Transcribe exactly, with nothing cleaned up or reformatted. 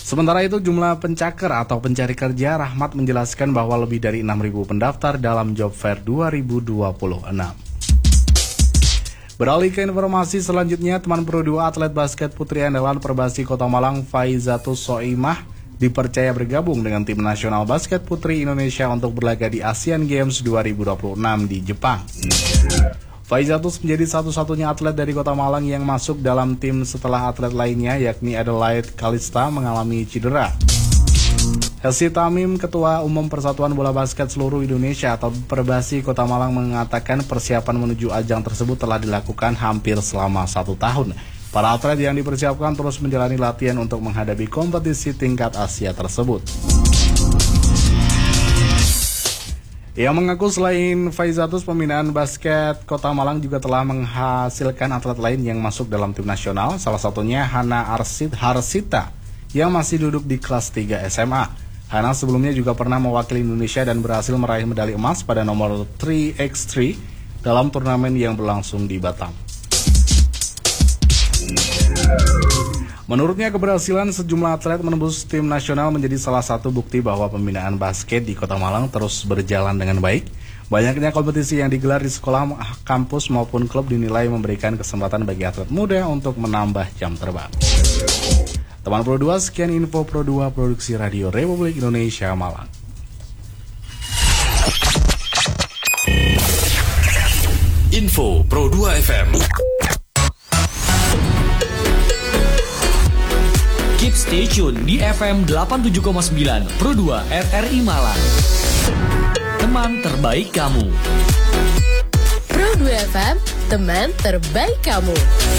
Sementara itu jumlah pencaker atau pencari kerja, Rahmat menjelaskan bahwa lebih dari enam ribu pendaftar dalam Job Fair dua ribu dua puluh enam. Beralih ke informasi selanjutnya, teman Pro dua atlet basket putri andalan Perbasi Kota Malang, Faizatus Soimah, dipercaya bergabung dengan tim nasional basket putri Indonesia untuk berlaga di Asian Games dua ribu dua puluh enam di Jepang. Faizatus menjadi satu-satunya atlet dari Kota Malang yang masuk dalam tim setelah atlet lainnya yakni Adelaide Kalista mengalami cedera. Helsi Tamim, Ketua Umum Persatuan Bola Basket Seluruh Indonesia atau Perbasi Kota Malang mengatakan persiapan menuju ajang tersebut telah dilakukan hampir selama satu tahun. Para atlet yang dipersiapkan terus menjalani latihan untuk menghadapi kompetisi tingkat Asia tersebut. Ia mengaku selain Faizatus, pembinaan basket Kota Malang juga telah menghasilkan atlet lain yang masuk dalam tim nasional, salah satunya Hana Arsid Harsita yang masih duduk di kelas tiga S M A. Hana sebelumnya juga pernah mewakili Indonesia dan berhasil meraih medali emas pada nomor tiga by tiga dalam turnamen yang berlangsung di Batam. Menurutnya keberhasilan sejumlah atlet menembus tim nasional menjadi salah satu bukti bahwa pembinaan basket di Kota Malang terus berjalan dengan baik. Banyaknya kompetisi yang digelar di sekolah, kampus maupun klub dinilai memberikan kesempatan bagi atlet muda untuk menambah jam terbang. Teman Pro dua, sekian info Pro dua Produksi Radio Republik Indonesia Malang. Info Pro dua F M. Keep stay tune di F M delapan puluh tujuh koma sembilan Pro dua R R I Malang. Teman terbaik kamu. Pro dua F M, teman terbaik kamu.